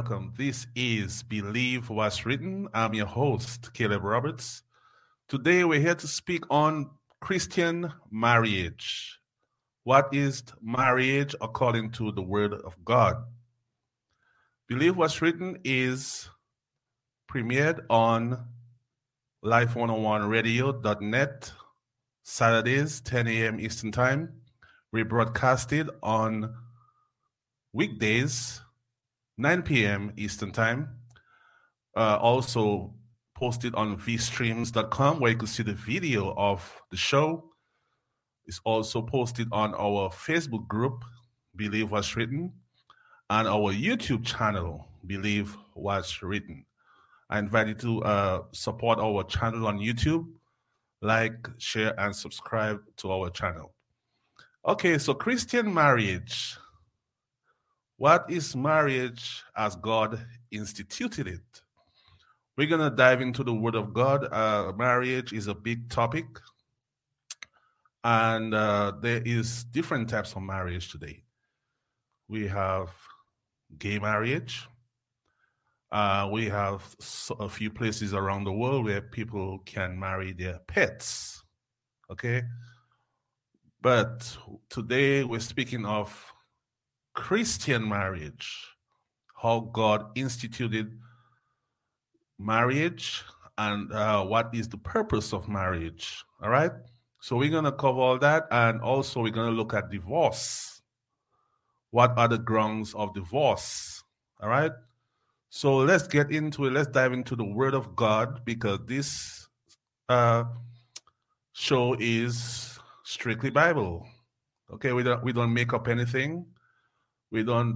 welcome. This is Believe What's Written. I'm your host, Caleb Roberts. Today we're here to speak on Christian marriage. What is marriage according to the Word of God? Believe What's Written is premiered on life101radio.net, Saturdays, 10 a.m. Eastern Time. Rebroadcasted on weekdays, 9 p.m. Eastern Time. Also posted on vstreams.com, where you can see the video of the show. It's also posted on our Facebook group, Believe What's Written, and our YouTube channel, Believe What's Written. I invite you to support our channel on YouTube, like, share, and subscribe to our channel. Okay, so Christian marriage. What is marriage as God instituted it? We're going to dive into the Word of God. Marriage is a big topic, and there is different types of marriage today. We have gay marriage. We have a few places around the world where people can marry their pets, okay? But today we're speaking of Christian marriage, how God instituted marriage, and what is the purpose of marriage, all right? So we're going to cover all that, and also we're going to look at divorce. What are the grounds of divorce, all right? So let's get into it. Let's dive into the Word of God, because this show is strictly Bible, okay? We don't make up anything. We don't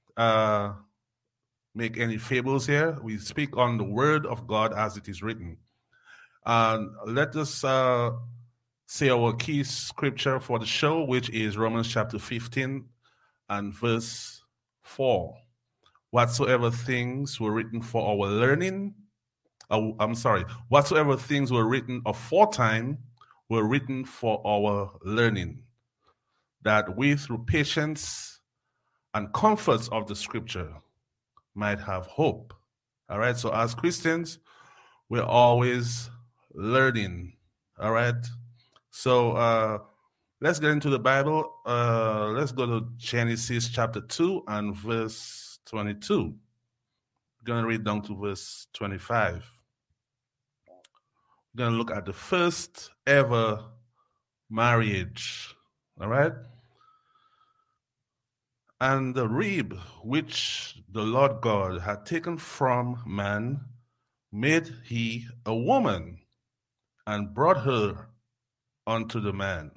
make any fables here. We speak on the Word of God as it is written. And let us say our key scripture for the show, which is Romans chapter 15 and verse 4. Whatsoever things were written for our learning, whatsoever things were written aforetime were written for our learning, that we through patience and comforts of the scripture might have hope. All right, so as Christians, we're always learning. All right, so let's get into the Bible. Let's go to Genesis chapter 2 and verse 22. We're going to read down to verse 25. We're going to look at the first ever marriage. All right. And the rib which the Lord God had taken from man made he a woman, and brought her unto the man.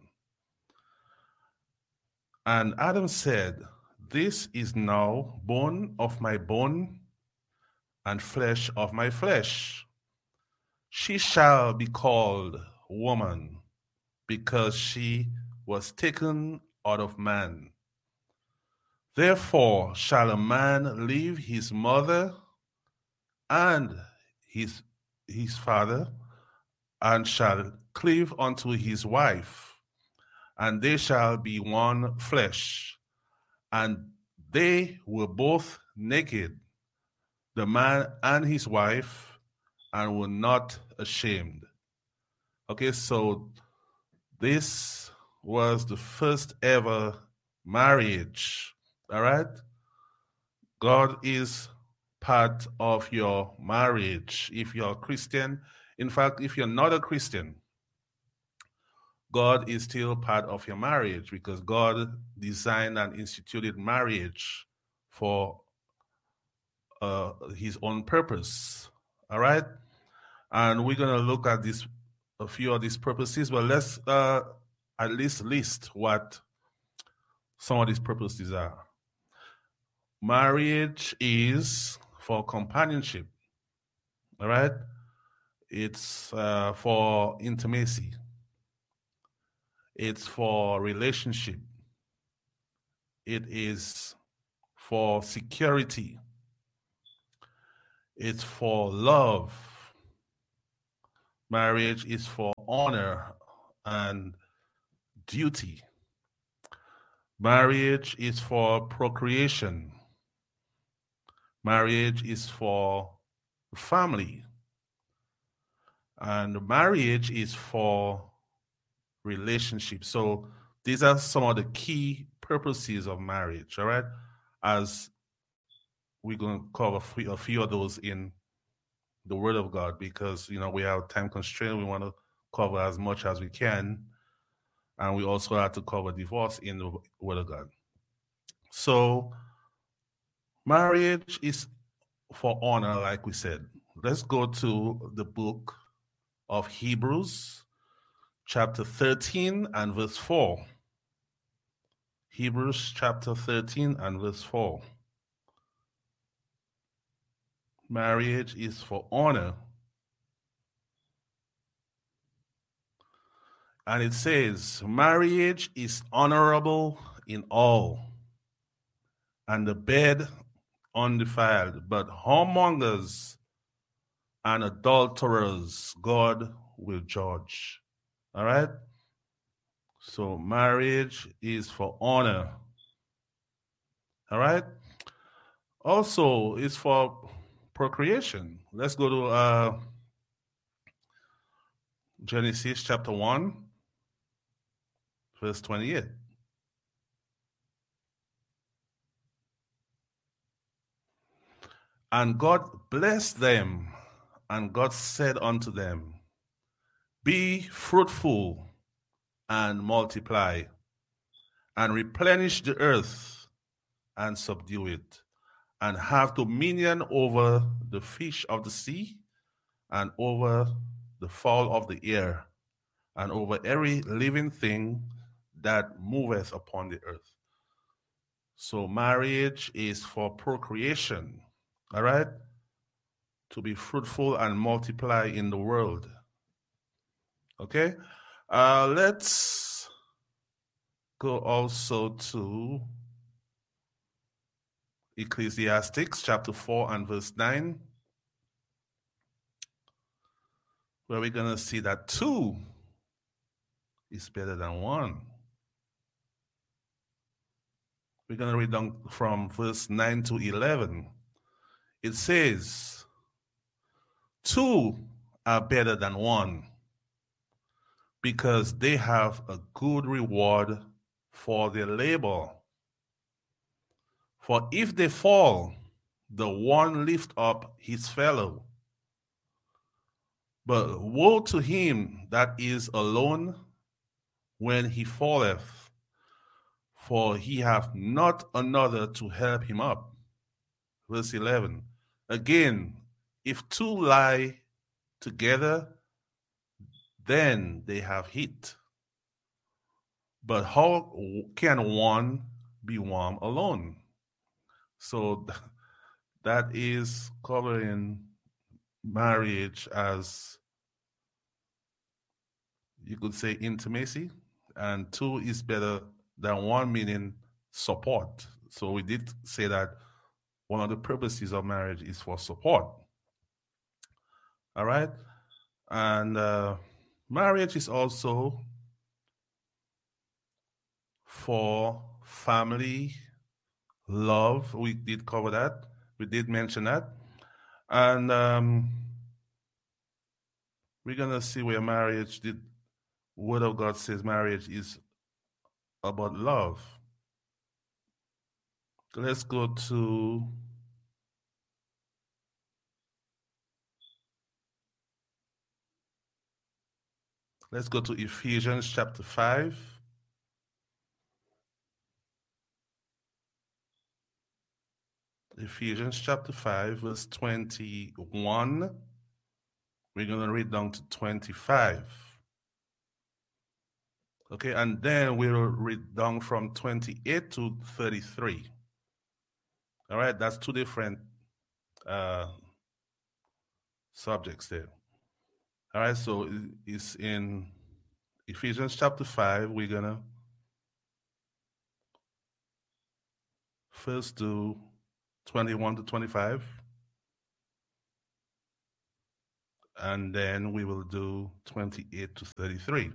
And Adam said, This is now bone of my bone, and flesh of my flesh. She shall be called woman, because she was taken out of man. Therefore shall a man leave his mother and his father, and shall cleave unto his wife, and they shall be one flesh. And they were both naked, the man and his wife, and were not ashamed. Okay, so this was the first ever marriage. All right? God is part of your marriage. If you're a Christian, in fact, if you're not a Christian, God is still part of your marriage, because God designed and instituted marriage for his own purpose. All right? And we're going to look at a few of these purposes, but let's at least list what some of these purposes are. Marriage is for companionship, all right? It's for intimacy. It's for relationship. It is for security. It's for love. Marriage is for honor and duty. Marriage is for procreation. Marriage is for family. And marriage is for relationships. So these are some of the key purposes of marriage, all right? As we're going to cover a few of those in the Word of God, because, we have time constraint. We want to cover as much as we can. And we also have to cover divorce in the Word of God. So marriage is for honor, like we said. Let's go to the book of Hebrews, chapter 13 and verse 4. Hebrews chapter 13 and verse 4. Marriage is for honor. And it says, marriage is honorable in all, and the bed undefiled, but whoremongers and adulterers God will judge. All right? So marriage is for honor. All right? Also, it's for procreation. Let's go to Genesis chapter 1, verse 28. And God blessed them, and God said unto them, be fruitful and multiply, and replenish the earth and subdue it, and have dominion over the fish of the sea, and over the fowl of the air, and over every living thing that moveth upon the earth. So marriage is for procreation, all right? To be fruitful and multiply in the world. Okay? Let's go also to Ecclesiastes chapter 4 and verse 9, where we're going to see that 2 is better than 1. We're going to read down from verse 9 to 11. It says, 2 are better than 1, because they have a good reward for their labor. For if they fall, the one lift up his fellow. But woe to him that is alone when he falleth, for he hath not another to help him up. Verse 11. Again, if 2 lie together, then they have heat. But how can one be warm alone? So that is covering marriage as, you could say, intimacy, and 2 is better than 1, meaning support. So we did say that one of the purposes of marriage is for support. All right? And marriage is also for family, love. We did cover that. We did mention that. And we're going to see where marriage, the Word of God says marriage is about love. Let's go to Ephesians chapter 5. Ephesians chapter 5, verse 21. We're going to read down to 25. Okay, and then we'll read down from 28 to 33. All right, that's 2 different subjects there. All right, so it's in Ephesians chapter 5. We're going to first do 21 to 25. And then we will do 28 to 33.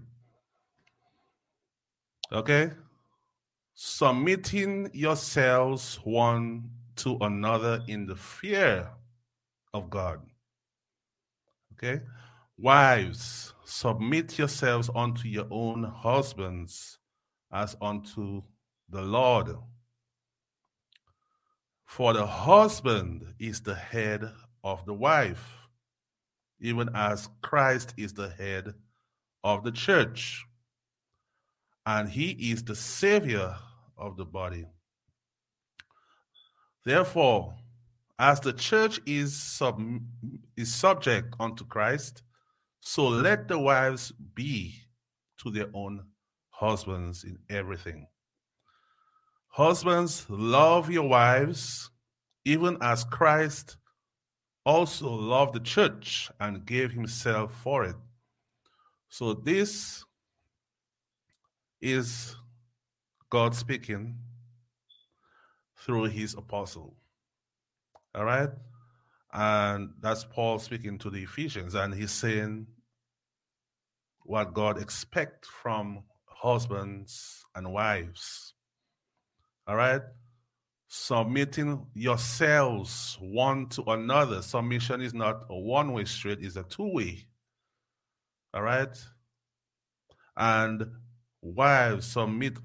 Okay? Submitting yourselves one to another in the fear of God. Okay? Wives, submit yourselves unto your own husbands as unto the Lord. For the husband is the head of the wife, even as Christ is the head of the church, and he is the Savior of the body. Therefore, as the church is subject unto Christ, so let the wives be to their own husbands in everything. Husbands, love your wives, even as Christ also loved the church and gave himself for it. So this is God speaking through his apostle. All right? And that's Paul speaking to the Ephesians, and he's saying what God expects from husbands and wives. All right? Submitting yourselves one to another. Submission is not a one-way street, it's a two-way. All right? And wives, submit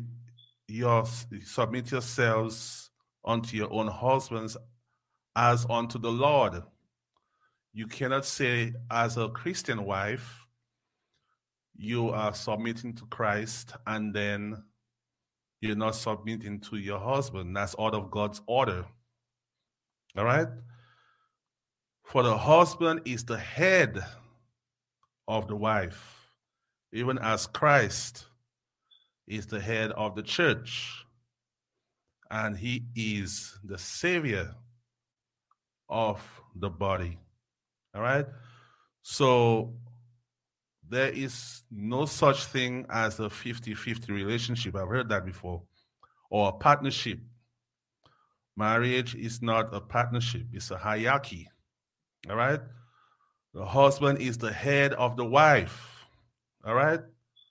yourselves unto your own husbands as unto the Lord. You cannot say, as a Christian wife, you are submitting to Christ and then you're not submitting to your husband. That's out of God's order. All right? For the husband is the head of the wife, even as Christ is the head of the church, and he is the Savior of the body. All right? So there is no such thing as a 50-50 relationship. I've heard that before. Or a partnership. Marriage is not a partnership. It's a hierarchy. All right? The husband is the head of the wife. All right?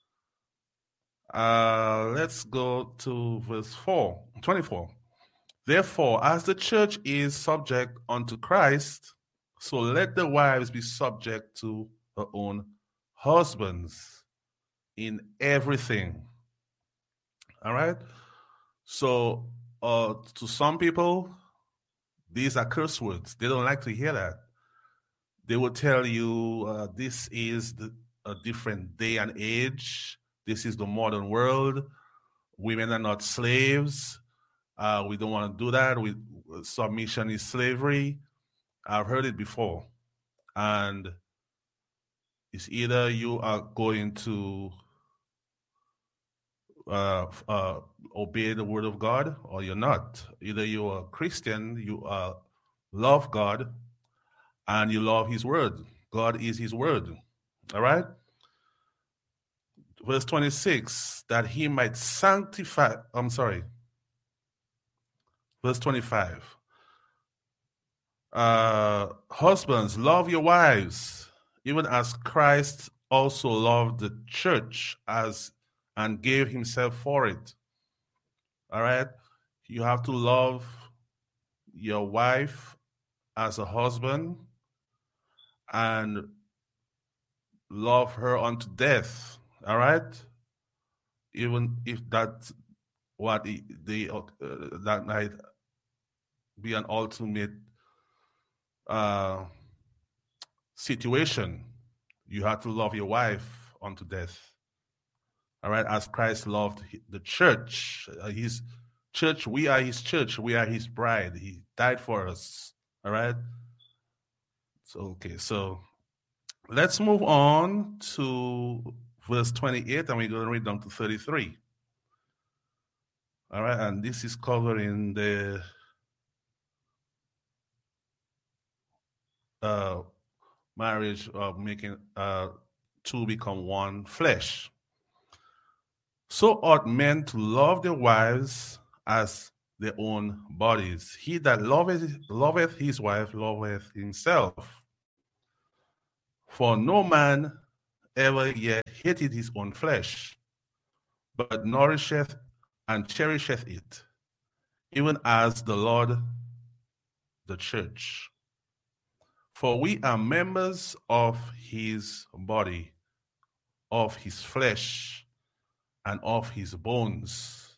Let's go to verse 24. Therefore, as the church is subject unto Christ, so let the wives be subject to her own husbands in everything. All right? So, to some people, these are curse words. They don't like to hear that. They will tell you this is a different day and age. This is the modern world. Women are not slaves. We don't want to do that. Submission is slavery. I've heard it before. And it's either you are going to obey the word of God or you're not. Either you're a Christian, you love God, and you love his word. God is his word. All right? Verse 26, that he might sanctify, verse 25. Husbands, love your wives, even as Christ also loved the church and gave himself for it. All right? You have to love your wife as a husband and love her unto death. All right? Even if that's what that might be an ultimate situation. You have to love your wife unto death. All right? As Christ loved the church. His church, we are his church. We are his bride. He died for us. All right? So let's move on to verse 28, and we're going to read down to 33. All right, and this is covering the marriage of making two become one flesh. So ought men to love their wives as their own bodies. He that loveth his wife loveth himself. For no man ever yet hated his own flesh, but nourisheth and cherisheth it, even as the Lord the church. For we are members of his body, of his flesh, and of his bones.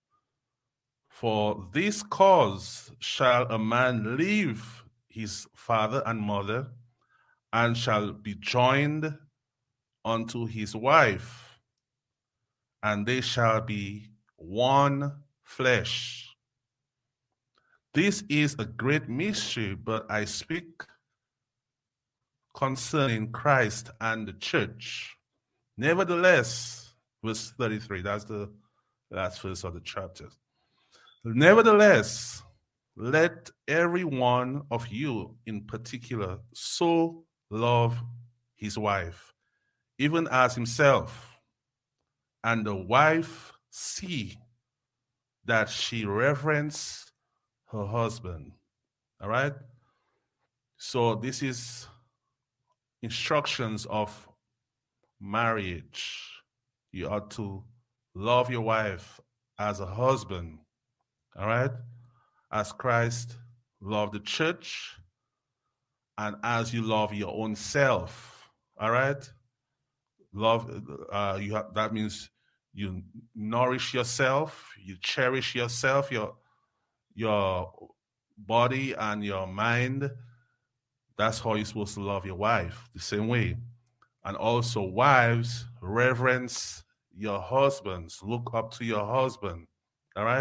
For this cause shall a man leave his father and mother, and shall be joined unto his wife, and they shall be one flesh. This is a great mystery, but I speak concerning Christ and the church. Nevertheless, verse 33, that's the last verse of the chapter. Nevertheless, let every one of you in particular so love his wife, even as himself, and the wife see that she reverence her husband. All right? So this is instructions of marriage. You ought to love your wife as a husband. All right? As Christ loved the church and as you love your own self. All right? Love, that means you nourish yourself, you cherish yourself, your body and your mind. That's how you're supposed to love your wife, the same way. And also, wives, reverence your husbands. Look up to your husband. All right?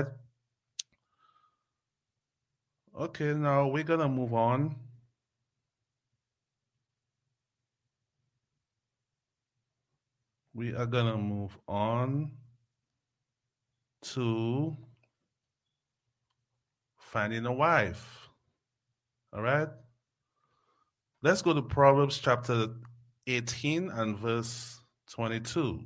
Okay, now we're going to move on. We are going to move on to finding a wife. All right? Let's go to Proverbs chapter 18 and verse 22.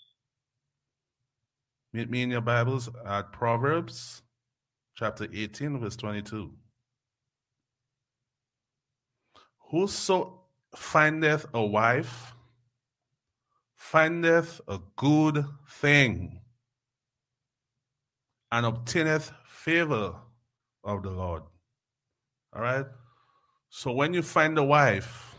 Meet me in your Bibles at Proverbs chapter 18, verse 22. Whoso findeth a wife findeth a good thing and obtaineth favor of the Lord. All right? So when you find a wife,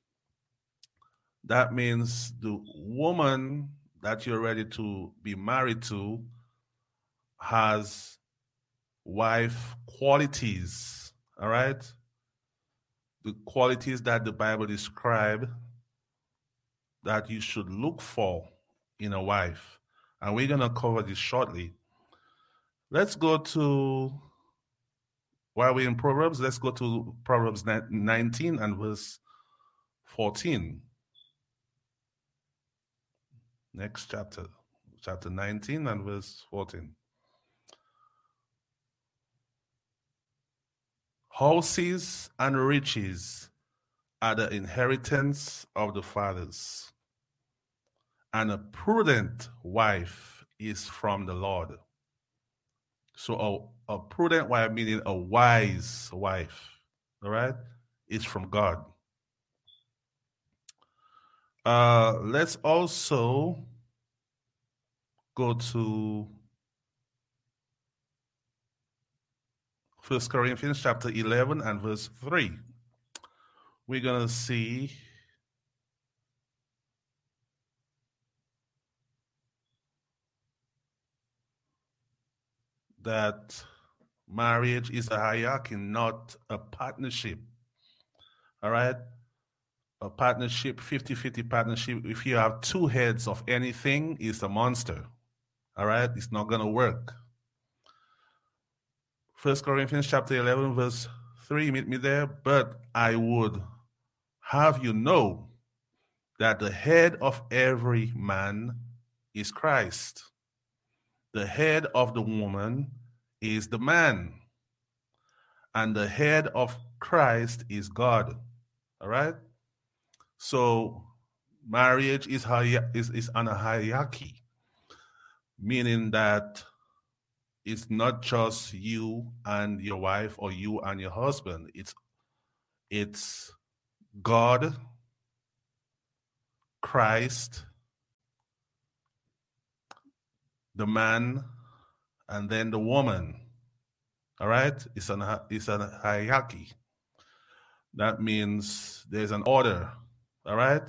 that means the woman that you're ready to be married to has wife qualities. All right? The qualities that the Bible describes that you should look for in a wife. And we're going to cover this shortly. Let's go to, while we're in Proverbs, let's go to Proverbs 19 and verse 14. Next chapter, chapter 19 and verse 14. Horses and riches are the inheritance of the fathers, and a prudent wife is from the Lord. So a prudent wife, meaning a wise wife, all right, is from God. Let's also go to 1 Corinthians chapter 11 and verse 3. We're going to see that marriage is a hierarchy, not a partnership. All right? A partnership, 50-50 partnership, if you have two heads of anything, it's a monster. All right? It's not going to work. 1 Corinthians chapter 11, verse 3, meet me there. But I would have you know that the head of every man is Christ. The head of the woman is the man. And the head of Christ is God. All right? So marriage is on a hierarchy, meaning that it's not just you and your wife or you and your husband. It's God, Christ, the man, and then the woman. All right? It's an hierarchy. That means there's an order. All right?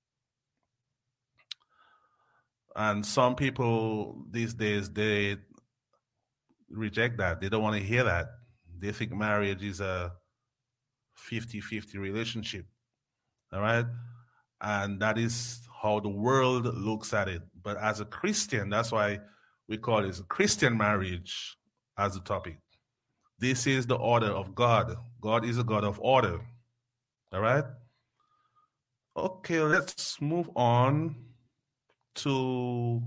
And some people these days, they reject that. They don't want to hear that. They think marriage is a 50-50 relationship. All right? And that is how the world looks at it. But as a Christian, that's why we call it a Christian marriage as a topic. This is the order of God. God is a God of order. All right? Okay, let's move on to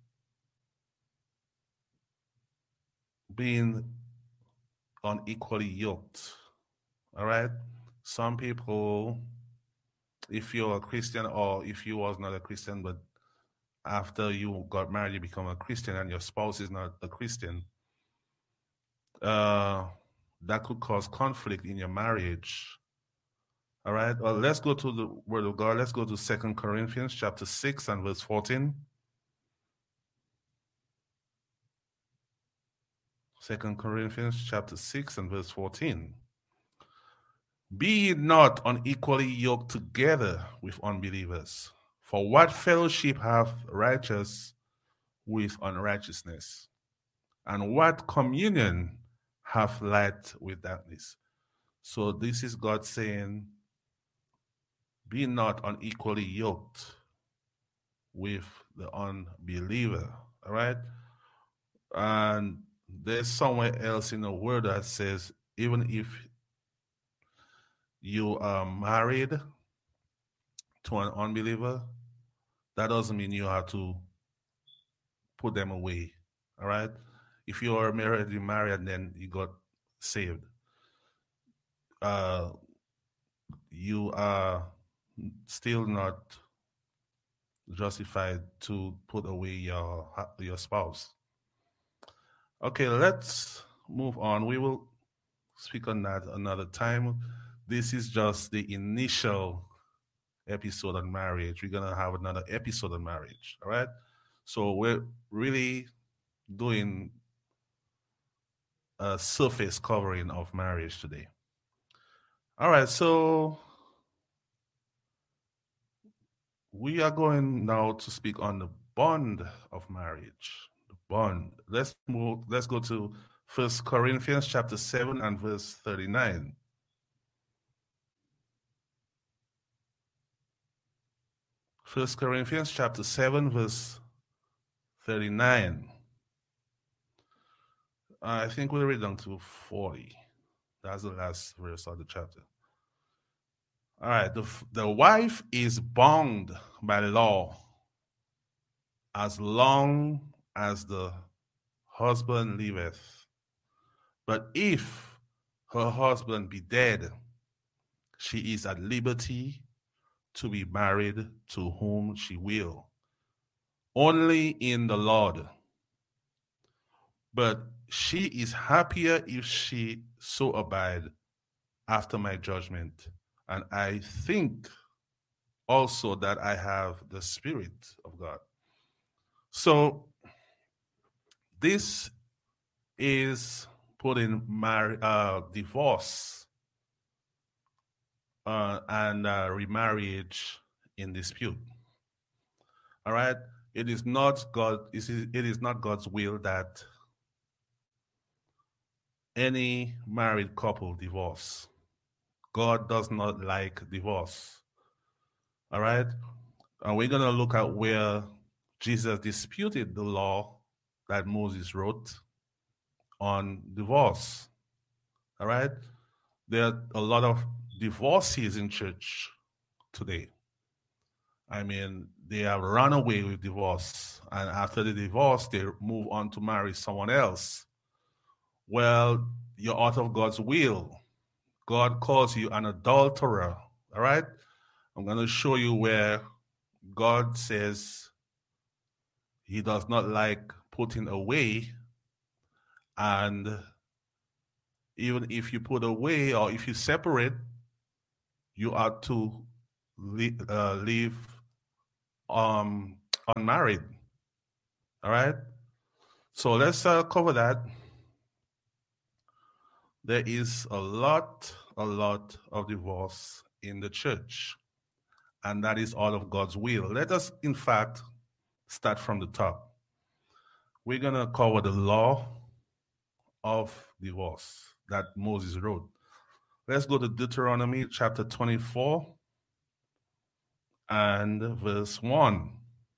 being unequally yoked. All right? Some people, if you're a Christian or if you was not a Christian, but after you got married, you become a Christian and your spouse is not a Christian, that could cause conflict in your marriage. All right. Well, let's go to the Word of God. Let's go to 2 Corinthians chapter 6 and verse 14. 2 Corinthians chapter 6 and verse 14. Be ye not unequally yoked together with unbelievers. For what fellowship hath righteous with unrighteousness? And what communion hath light with darkness? So this is God saying, be not unequally yoked with the unbeliever. All right? And there's somewhere else in the word that says, even if you are married to an unbeliever, that doesn't mean you have to put them away. All right? If you are married and then you got saved, you are still not justified to put away your spouse. Okay, let's move on. We will speak on that another time. This is just the initial episode on marriage. We're going to have another episode on marriage, all right? So we're really doing a surface covering of marriage today. All right, so we are going now to speak on the bond of marriage. The bond. Let's go to 1 Corinthians chapter 7 and verse 39. 1 Corinthians chapter 7, verse 39. I think we'll read down to 40. That's the last verse of the chapter. All right. The wife is bound by law as long as the husband liveth. But if her husband be dead, she is at liberty to be married to whom she will, only in the Lord. But she is happier if she so abide after my judgment. And I think also that I have the Spirit of God. So this is putting divorce and remarriage in dispute. All right? It is not God's will that any married couple divorce. God does not like divorce. All right? And we're going to look at where Jesus disputed the law that Moses wrote on divorce. All right? There are a lot of divorcees in church today. I mean, they have run away with divorce. And after the divorce, they move on to marry someone else. Well, you're out of God's will. God calls you an adulterer. All right? I'm going to show you where God says he does not like putting away. And even if you put away or if you separate, you are to live unmarried. All right? So let's cover that. There is a lot of divorce in the church, and that is all of God's will. Let us, in fact, start from the top. We're going to cover the law of divorce that Moses wrote. Let's go to Deuteronomy chapter 24 and verse 1.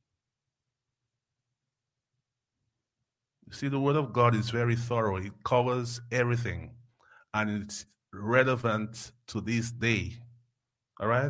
You see, the word of God is very thorough. It covers everything, and it's relevant to this day. All right?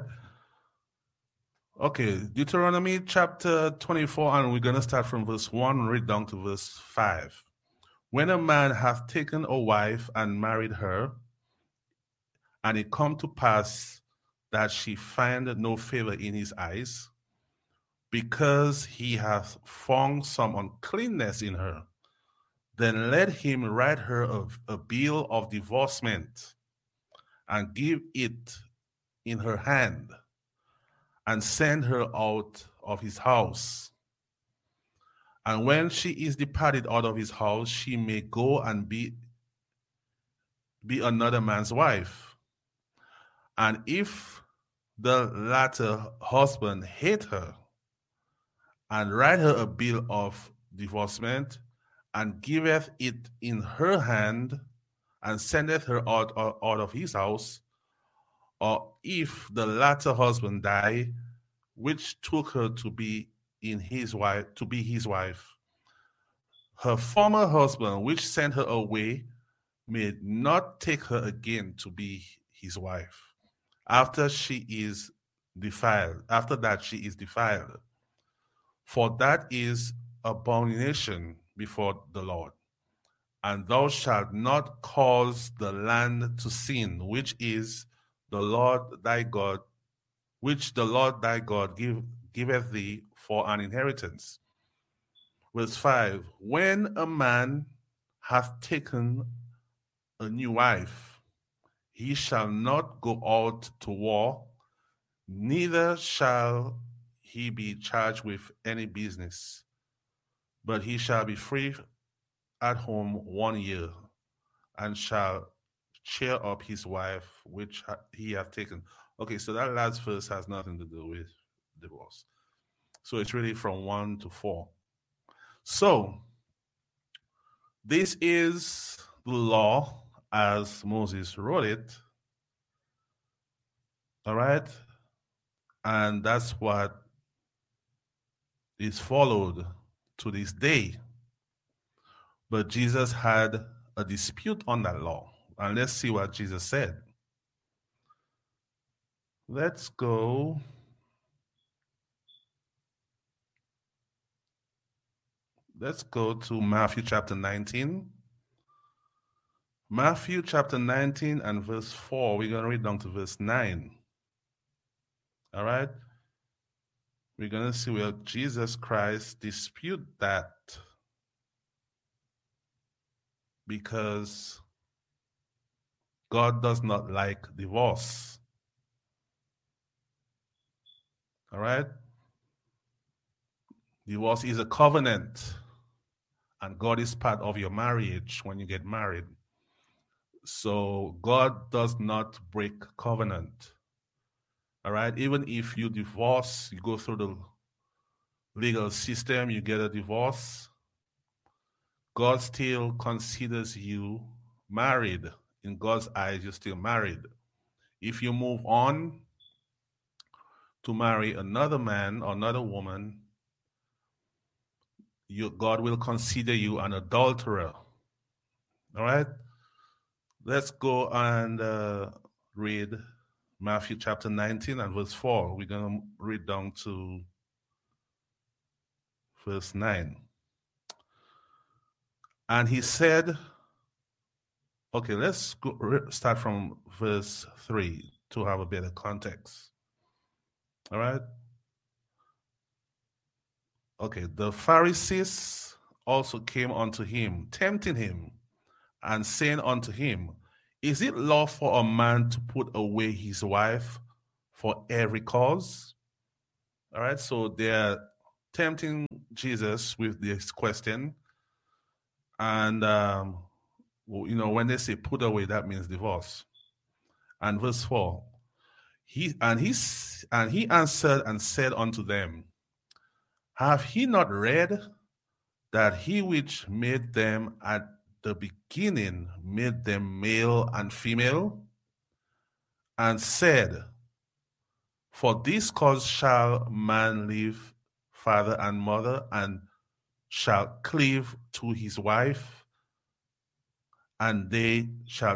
Okay, Deuteronomy chapter 24, and we're going to start from verse 1 and read down to verse 5. When a man hath taken a wife and married her, and it come to pass that she find no favor in his eyes, because he hath found some uncleanness in her, then let him write her a bill of divorcement and give it in her hand and send her out of his house. And when she is departed out of his house, she may go and be another man's wife. And if the latter husband hate her, and write her a bill of divorcement, and giveth it in her hand, and sendeth her out of his house, or if the latter husband die, which took her to be his wife, her former husband, which sent her away, may not take her again to be his wife. After that she is defiled. For that is abomination before the Lord. And thou shalt not cause the land to sin, which the Lord thy God giveth thee for an inheritance. Verse 5, when a man hath taken a new wife, he shall not go out to war, neither shall he be charged with any business, but he shall be free at home 1 year, and shall cheer up his wife which he hath taken. Okay, so that last verse has nothing to do with divorce. So it's really from 1 to 4. So this is the law as Moses wrote it. All right? And that's what is followed to this day. But Jesus had a dispute on that law. And let's see what Jesus said. Let's go to Matthew chapter 19. Matthew chapter 19 and verse 4. We're going to read down to verse 9. All right? We're going to see where Jesus Christ dispute that, because God does not like divorce. All right? Divorce is a covenant, and God is part of your marriage when you get married. So God does not break covenant. All right? Even if you divorce, you go through the legal system, you get a divorce, God still considers you married. In God's eyes, you're still married. If you move on to marry another man or another woman, God will consider you an adulterer. All right? Let's go and read Matthew chapter 19 and verse 4. We're going to read down to verse 9. And he said, okay, let's start from verse 3 to have a better context. All right? Okay, the Pharisees also came unto him, tempting him, and saying unto him, is it lawful for a man to put away his wife for every cause? All right, so they're tempting Jesus with this question. And when they say put away, that means divorce. And verse 4, he answered and said unto them, have he not read that he which made them at the beginning made them male and female, and said, for this cause shall man leave father and mother, and shall cleave to his wife, and they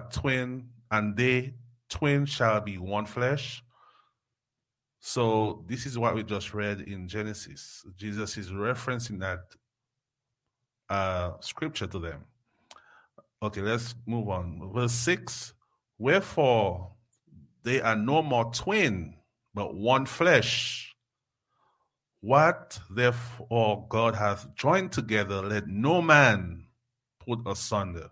twin shall be one flesh. So this is what we just read in Genesis. Jesus is referencing that scripture to them. Okay, let's move on. Verse 6, wherefore they are no more twin, but one flesh. What therefore God hath joined together, let no man put asunder.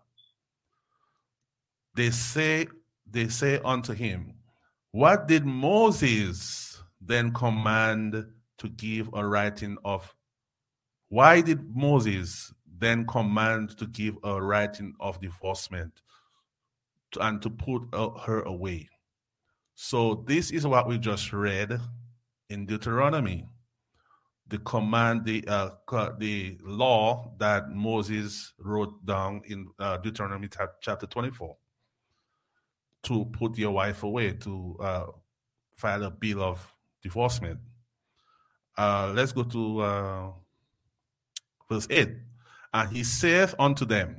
They say unto him, what did Moses then command to give a writing of? Why did Moses then command to give a writing of divorcement and to put her away? So this is what we just read in Deuteronomy. The command, the law that Moses wrote down in Deuteronomy chapter 24, to put your wife away, to file a bill of divorcement. Let's go to verse 8. And he saith unto them,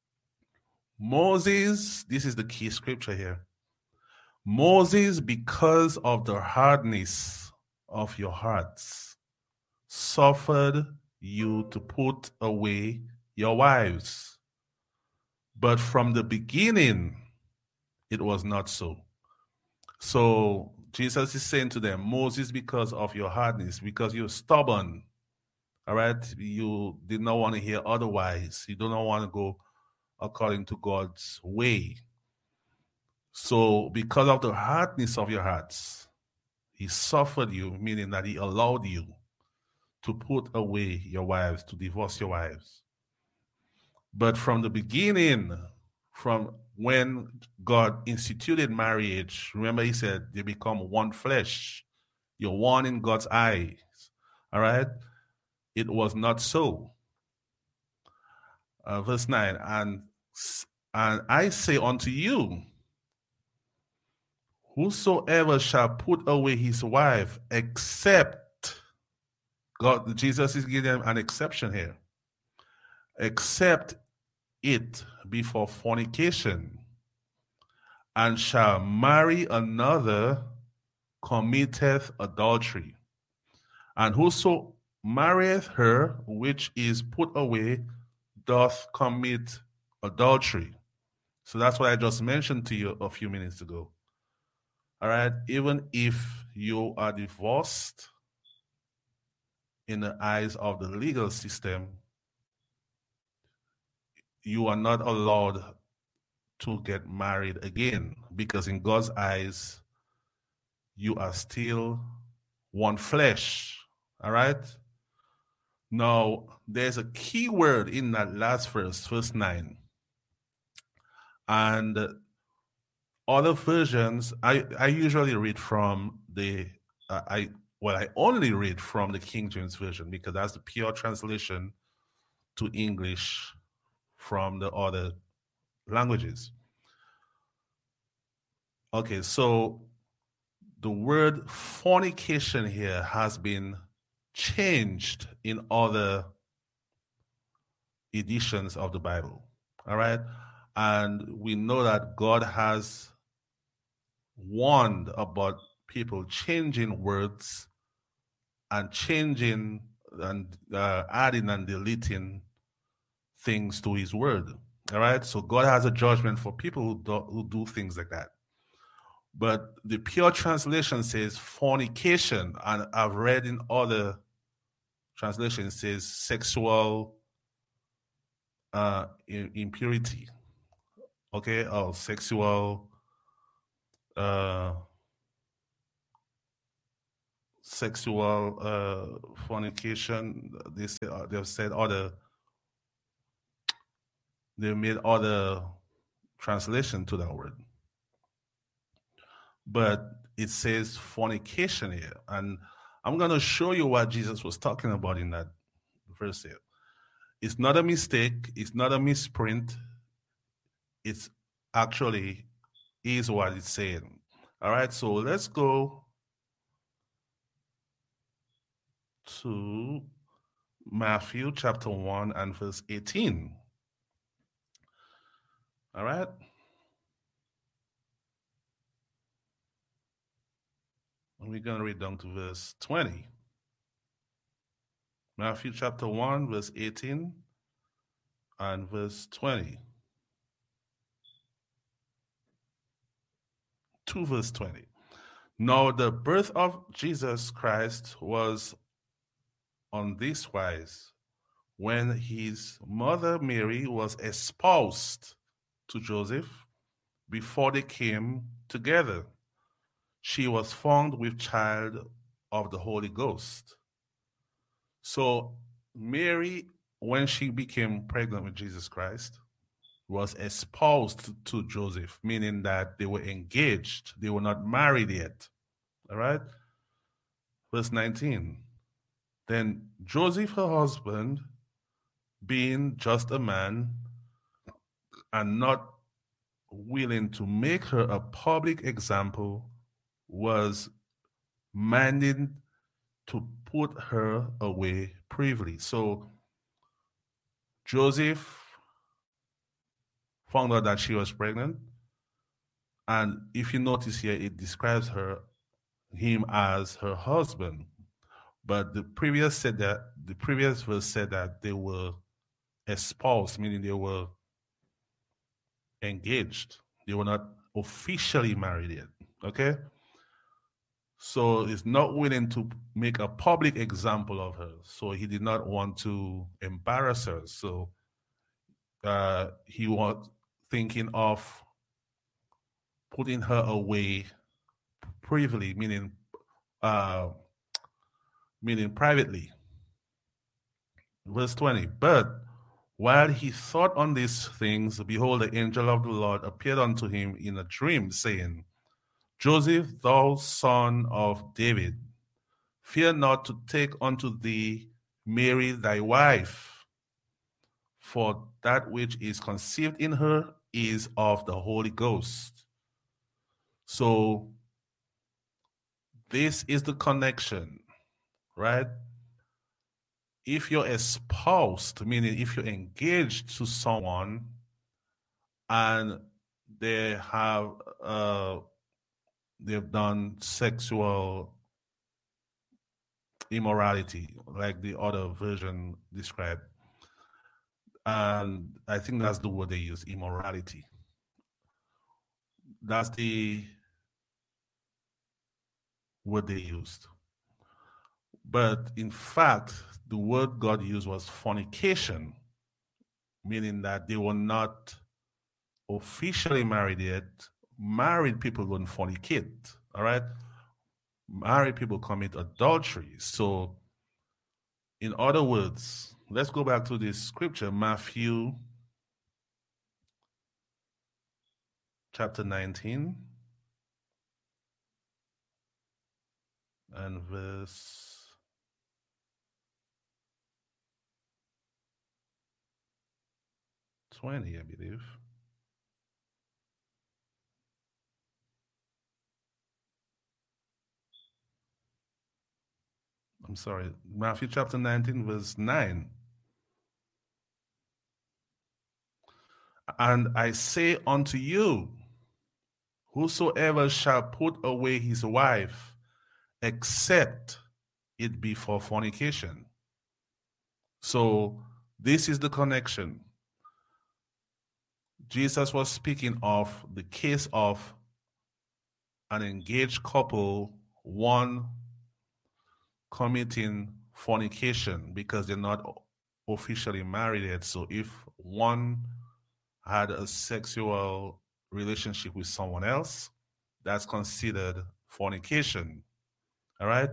Moses, this is the key scripture here, Moses, because of the hardness of your hearts, suffered you to put away your wives. But from the beginning, it was not so. So Jesus is saying to them, Moses, because of your hardness, because you're stubborn, all right? You did not want to hear otherwise. You do not want to go according to God's way. So because of the hardness of your hearts, he suffered you, meaning that he allowed you to put away your wives, to divorce your wives. But from the beginning, from when God instituted marriage, remember he said they become one flesh. You're one in God's eyes, all right? It was not so. Verse 9, and I say unto you, whosoever shall put away his wife, except, God, Jesus is giving them an exception here, except it be for fornication, and shall marry another, committeth adultery. And whoso marrieth her which is put away doth commit adultery. So that's what I just mentioned to you a few minutes ago. All right, even if you are divorced in the eyes of the legal system, you are not allowed to get married again, because in God's eyes, you are still one flesh. All right? Now, there's a key word in that last verse, verse 9. And other versions, I usually read from I only read from the King James Version, because that's the pure translation to English from the other languages. Okay, so the word fornication here has been changed in other editions of the Bible, all right? And we know that God has warned about people changing words and changing and adding and deleting things to his word, all right? So God has a judgment for people who do things like that. But the pure translation says fornication, and I've read in other translations says sexual impurity, okay, or sexual fornication. They've made other translation to that word. But it says fornication here. And I'm going to show you what Jesus was talking about in that verse here. It's not a mistake. It's not a misprint. It's actually is what it's saying. All right, so let's go to Matthew chapter 1 and verse 18. All right. And we're going to read down to verse 20. Matthew chapter 1, verse 18 and verse 20. To verse 20. Now the birth of Jesus Christ was on this wise, when his mother Mary was espoused to Joseph, before they came together, she was found with child of the Holy Ghost. So Mary, when she became pregnant with Jesus Christ, was espoused to Joseph, meaning that they were engaged. They were not married yet. All right? Verse 19. Then Joseph, her husband, being just a man and not willing to make her a public example, was minded to put her away privily. So Joseph found out that she was pregnant. And if you notice here, it describes him as her husband. But the previous verse said that they were espoused, meaning they were engaged. They were not officially married yet. Okay? So he's not willing to make a public example of her. So he did not want to embarrass her. So he was thinking of putting her away privily, meaning privately. Verse 20, but while he thought on these things, behold, the angel of the Lord appeared unto him in a dream, saying, Joseph, thou son of David, fear not to take unto thee Mary thy wife, for that which is conceived in her is of the Holy Ghost. So this is the connection, right? If you're espoused, meaning if you're engaged to someone and they have they've done sexual immorality, like the other version described, and I think that's the word they use, immorality. That's the word they used. But in fact, the word God used was fornication, meaning that they were not officially married yet. Married people don't fornicate, all right? Married people commit adultery. So, in other words, let's go back to this scripture, Matthew chapter 19 and verse 20, I believe. I'm sorry, Matthew chapter 19, verse 9. And I say unto you, whosoever shall put away his wife, except it be for fornication. So this is the connection. Jesus was speaking of the case of an engaged couple, one committing fornication because they're not officially married yet. So if one had a sexual relationship with someone else, that's considered fornication. All right?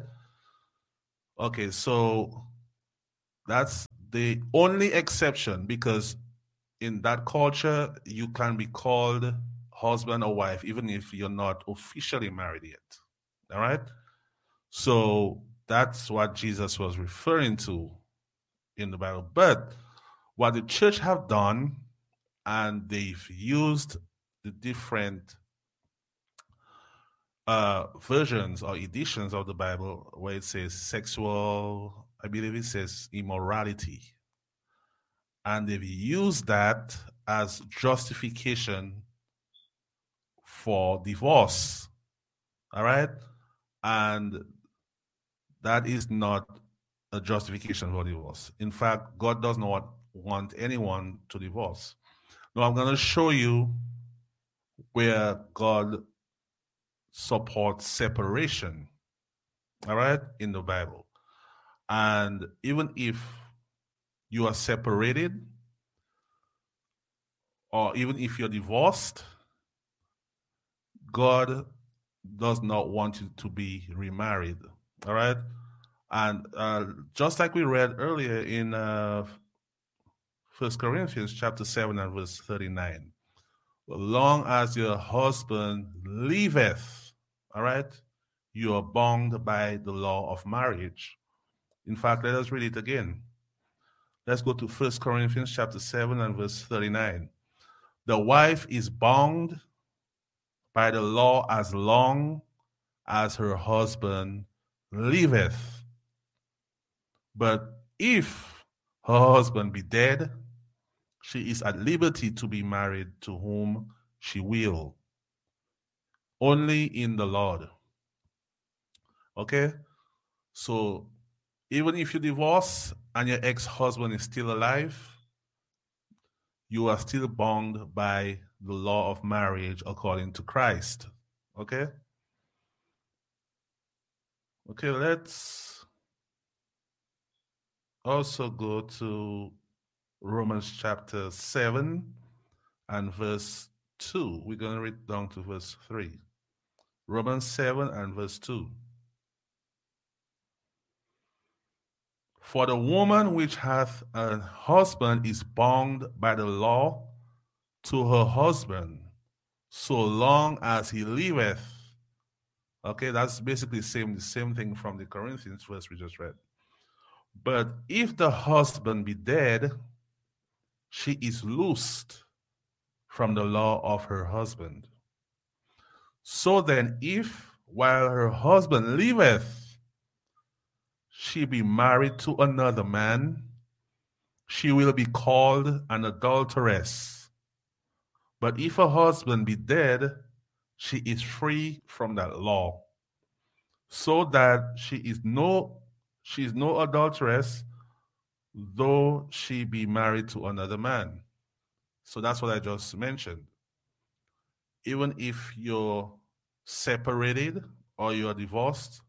Okay, so that's the only exception, because in that culture, you can be called husband or wife, even if you're not officially married yet. All right? So that's what Jesus was referring to in the Bible. But what the church have done, and they've used the different versions or editions of the Bible where it says sexual, I believe it says immorality. And they've used that as justification for divorce. All right? And that is not a justification for divorce. In fact, God does not want anyone to divorce. Now, I'm going to show you where God supports separation, all right, in the Bible. And even if you are separated, or even if you're divorced, God does not want you to be remarried, all right? And just like we read earlier in 1 Corinthians chapter 7 and verse 39, as long as your husband liveth, all right, you are bound by the law of marriage. In fact, let us read it again. Let's go to 1 Corinthians chapter 7 and verse 39. The wife is bound by the law as long as her husband liveth. But if her husband be dead, she is at liberty to be married to whom she will, only in the Lord. Okay? So even if you divorce and your ex-husband is still alive, you are still bound by the law of marriage according to Christ. Okay? Okay, let's also go to Romans chapter 7 and verse 2. We're going to read down to verse 3. Romans 7 and verse 2. For the woman which hath a husband is bound by the law to her husband, so long as he liveth. Okay, that's basically the same thing from the Corinthians verse we just read. But if the husband be dead, she is loosed from the law of her husband. So then, if while her husband liveth, she be married to another man, she will be called an adulteress. But if her husband be dead, she is free from that law, so that she is no adulteress, though she be married to another man. So that's what I just mentioned. Even if you're separated or you're divorced,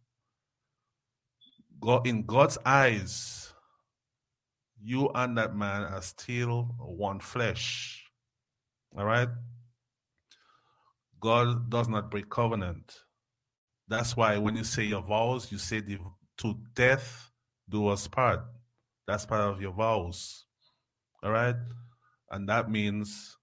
God, in God's eyes, you and that man are still one flesh. All right? God does not break covenant. That's why when you say your vows, you say to death do us part. That's part of your vows. All right? And that means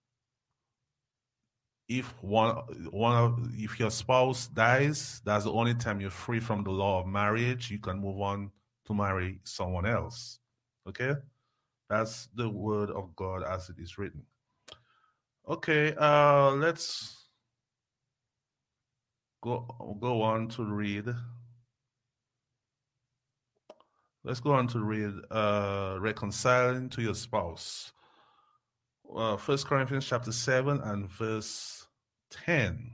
if if your spouse dies, that's the only time you're free from the law of marriage. You can move on to marry someone else. Okay? That's the word of God as it is written. Okay, let's go on to read. Let's go on to read reconciling to your spouse. 1 Corinthians chapter 7 and verse 10.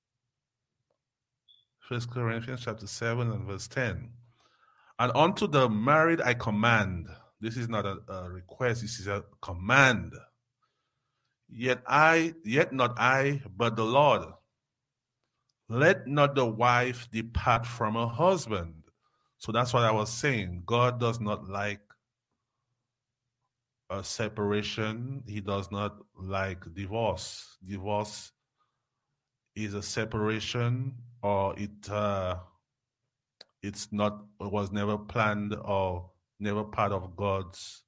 1 Corinthians chapter 7 and verse 10. And unto the married I command. This is not a request, this is a command. Yet not I, but the Lord. Let not the wife depart from her husband. So that's what I was saying. God does not like a separation. He does not like divorce. Divorce is a separation, or it was never planned or never part of God's